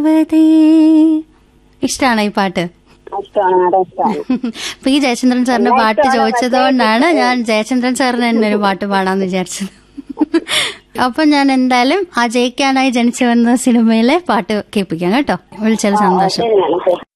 ഇഷ്ടമാണോ ഈ പാട്ട്? ഇഷ്ടമാണ് മാഡം, ഇഷ്ടമാണ്. അപ്പൊ ഈ ജയചന്ദ്രൻ സാറിന്റെ പാട്ട് ചോദിച്ചതുകൊണ്ടാണ് ഞാൻ ജയചന്ദ്രൻ സാറിന് തന്നെ ഒരു പാട്ട് പാടാന്ന് വിചാരിച്ചത്. അപ്പൊ ഞാൻ എന്തായാലും ആ ജയിക്കാനായി ജനിച്ചു വന്ന സിനിമയിലെ പാട്ട് കേൾപ്പിക്കാം കേട്ടോ. വിളിച്ചത് സന്തോഷം.